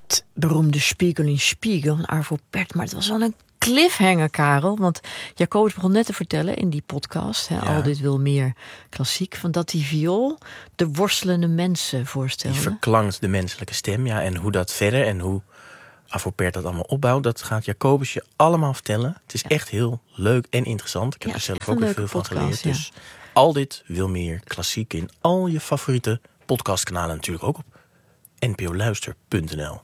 Het beroemde Spiegel in Spiegel van Arvo Pärt. Maar het was wel een cliffhanger, Karel. Want Jacobus begon net te vertellen in die podcast... Al dit wil meer klassiek... van dat die viool de worstelende mensen voorstelde. Die verklankt de menselijke stem, ja. En hoe dat verder en hoe Arvo Pärt dat allemaal opbouwt... dat gaat Jacobus je allemaal vertellen. Het is echt heel leuk en interessant. Ik heb er zelf ook weer veel van geleerd. Dus al dit wil meer klassiek in al je favoriete podcastkanalen. Natuurlijk ook op npoluister.nl.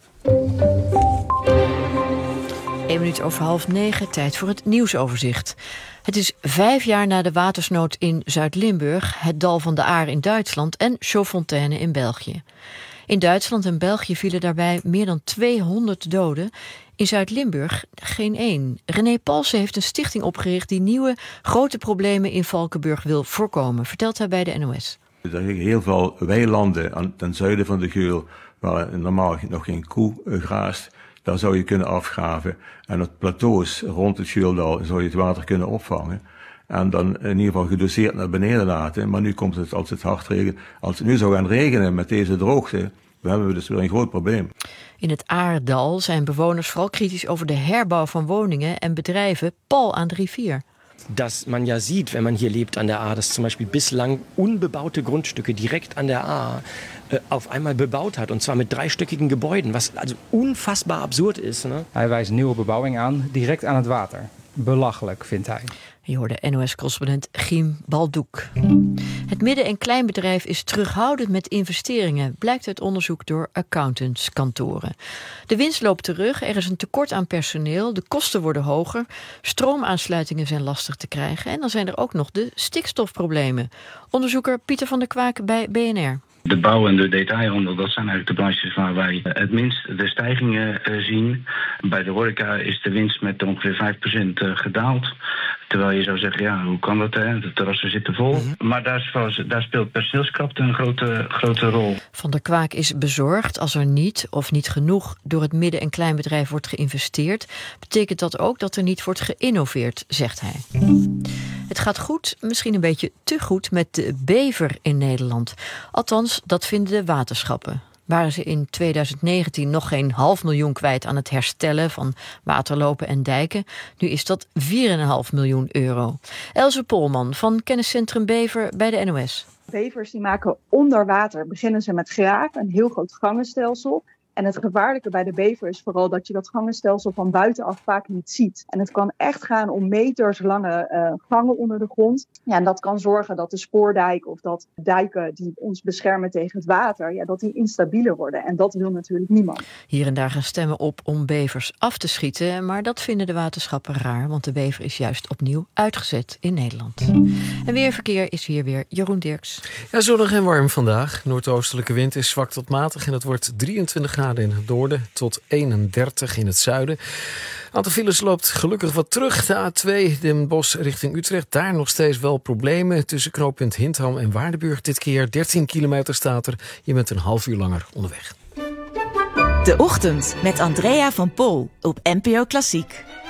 9:01, tijd voor het nieuwsoverzicht. Het is 5 jaar na de watersnood in Zuid-Limburg... het Dal van de Aar in Duitsland en Chaufontaine in België. In Duitsland en België vielen daarbij meer dan 200 doden. In Zuid-Limburg geen één. René Palsen heeft een stichting opgericht... die nieuwe grote problemen in Valkenburg wil voorkomen. Vertelt hij bij de NOS. Er liggen heel veel weilanden ten zuiden van de Geul... waar normaal nog geen koe graast... Daar zou je kunnen afgraven. En op plateaus rond het Geuldal zou je het water kunnen opvangen. En dan in ieder geval gedoseerd naar beneden laten. Maar nu komt het als het hard regent. Als het nu zou gaan regenen met deze droogte... dan hebben we dus weer een groot probleem. In het Aardal zijn bewoners vooral kritisch over de herbouw van woningen en bedrijven pal aan de rivier. Dass man ja sieht, wenn man hier lebt an der Aar, dass zum Beispiel bislang unbebaute Grundstücke direkt an der Aar auf einmal bebaut hat. Und zwar mit 3-stöckigen Gebäuden, was also unfassbar absurd is. Ne? Hij wijst nieuwe bebouwing aan, direct aan het water. Belachelijk, vindt hij. Je hoorde NOS-correspondent Giem Baldoek. Het midden- en kleinbedrijf is terughoudend met investeringen... blijkt uit onderzoek door accountantskantoren. De winst loopt terug, er is een tekort aan personeel... de kosten worden hoger, stroomaansluitingen zijn lastig te krijgen... en dan zijn er ook nog de stikstofproblemen. Onderzoeker Pieter van der Kwaak bij BNR. De bouw en de detailhandel, dat zijn eigenlijk de branches waar wij het minst de stijgingen zien. Bij de horeca is de winst met ongeveer 5% gedaald. Terwijl je zou zeggen, ja, hoe kan dat? Hè? De terrassen zitten vol. Maar daar speelt personeelskrapte een grote rol. Van der Kwaak is bezorgd als er niet of niet genoeg door het midden- en kleinbedrijf wordt geïnvesteerd. Betekent dat ook dat er niet wordt geïnnoveerd, zegt hij. Het gaat goed, misschien een beetje te goed, met de bever in Nederland. Althans, dat vinden de waterschappen. Waren ze in 2019 nog geen $500.000 kwijt aan het herstellen van waterlopen en dijken. Nu is dat €4,5 miljoen. Else Polman van Kenniscentrum Bever bij de NOS. Bevers die maken onder water, beginnen ze met graven, een heel groot gangenstelsel. En het gevaarlijke bij de bever is vooral dat je dat gangenstelsel van buitenaf vaak niet ziet. En het kan echt gaan om meterslange gangen onder de grond. Ja, en dat kan zorgen dat de spoordijk of dat dijken die ons beschermen tegen het water, ja, dat die instabieler worden. En dat wil natuurlijk niemand. Hier en daar gaan stemmen op om bevers af te schieten. Maar dat vinden de waterschappen raar, want de bever is juist opnieuw uitgezet in Nederland. En weerverkeer is hier weer Jeroen Dirks. Ja, zonnig en warm vandaag. Noordoostelijke wind is zwak tot matig en het wordt 23 graden in het noorden tot 31 in het zuiden. Aantal files loopt gelukkig wat terug. De A2 Den Bosch richting Utrecht. Daar nog steeds wel problemen tussen knooppunt Hindham en Waardenburg. Dit keer 13 kilometer staat er. Je bent een half uur langer onderweg. De Ochtend met Andrea van Pol op NPO Klassiek.